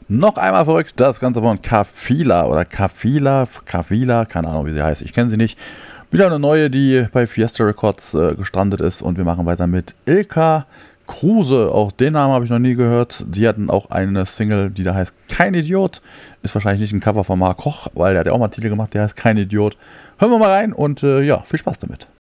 Noch einmal verrückt, das Ganze von Kafila oder Kafila, keine Ahnung wie sie heißt, ich kenne sie nicht. Wieder eine neue, die bei Fiesta Records gestrandet ist, und wir machen weiter mit Ilka Kruse. Auch den Namen habe ich noch nie gehört. Sie hatten auch eine Single, die da heißt Kein Idiot. Ist wahrscheinlich nicht ein Cover von Mark Koch, weil der hat ja auch mal einen Titel gemacht, der heißt Kein Idiot. Hören wir mal rein und ja, viel Spaß damit.